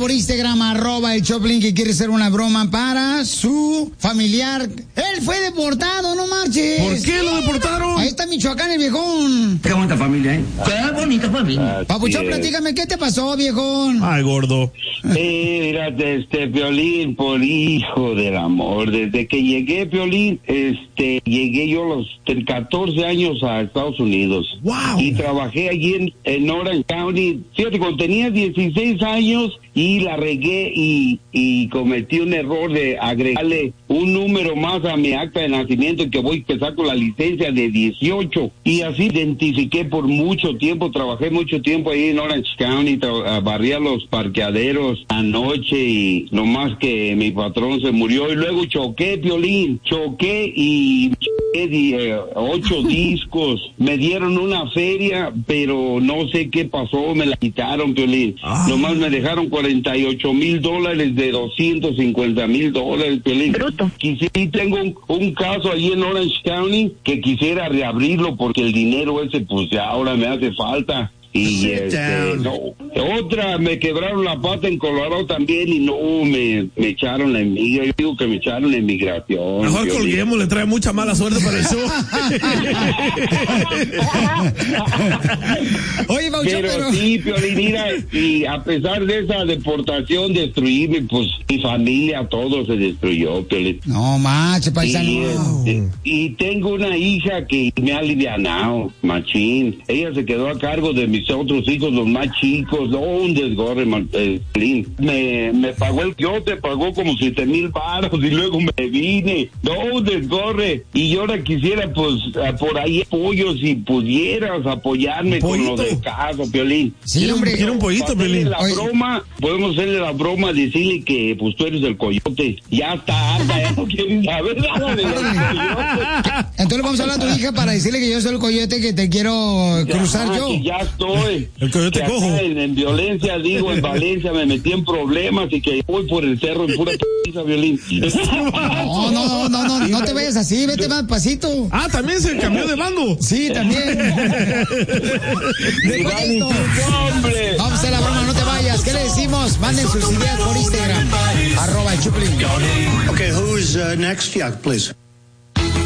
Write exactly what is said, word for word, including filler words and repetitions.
por Instagram, arroba el Choplin, que quiere hacer una broma para su familiar. Él fue deportado, no marches. ¿Por qué lo deportaron? Ahí está Michoacán, el viejón. Qué bonita familia, ¿eh? Qué bonita familia. Papuchón, platícame, ¿qué te pasó, viejón? Ay, gordo. Sí, mira, este, Piolín, por hijo del amor. Desde que llegué, Piolín, este, llegué yo a los catorce años a Estados Unidos. Wow. Y trabajé allí en, en Orange County. Fíjate, cuando tenía dieciséis años y la regué y, y cometí un error de agregarle un número más a mi acta de nacimiento, que voy a empezar con la licencia de dieciocho. Y así identifiqué por mucho tiempo, trabajé mucho tiempo ahí en Orange County, tra- barría los parqueaderos anoche y nomás que mi patrón se murió. Y luego choqué, Piolín, choqué y choqué de, eh, ocho discos. Me dieron una feria, pero no sé qué pasó, me la quitaron, Piolín. Ah. Nomás me dejaron cuarenta y ocho mil dólares de doscientos cincuenta mil dólares, Piolín. Bruto. Quisiera, tengo un, un caso ahí en Orange County que quisiera reabrirlo porque el dinero ese pues ya ahora me hace falta. Y este, no. Otra, me quebraron la pata en Colorado también y no, me, me echaron la emigración. Yo digo que me echaron la inmigración. Mejor colguemos, le trae mucha mala suerte para el show. Oye, Bauchón, pero, pero... sí, Piolín, mira, y a pesar de esa deportación, destruirme, pues mi familia, todo se destruyó, Piolín. No, macho, paisano. Y, este, y tengo una hija que me ha alivianado, machín. Ella se quedó a cargo de mis otros hijos, los más chicos. No, un desgorre, eh, me, me pagó el, yo te pagó como siete mil baros y luego me vine. No, un desgorre. Y yo ahora quisiera, pues, por ahí apoyo, si pudieras apoyarme con lo del caso, Piolín. Sí, hombre. Quiero un pollito, Piolín. La broma, podemos hacerle la broma, decirle que, pues, tú eres el coyote. Ya está harta, ya no quieren saber nada de los coyotes. Entonces vamos a hablar a tu hija para decirle que yo soy el coyote, que te quiero cruzar ya, yo. Que ya estoy. El coyote cojo. En, en violencia, digo, en Valencia me metí en problemas y que voy por el cerro en pura p***, Violín. No, no, no, no, no, no te vayas así, vete más pasito. Ah, también se cambió de bando. Sí, también. De coyito. Vamos a hacer la broma, no te vayas. ¿Qué le decimos? Manden sus ideas por Instagram. Arroba el Choplin. Okay, who's uh, next? Yeah, please.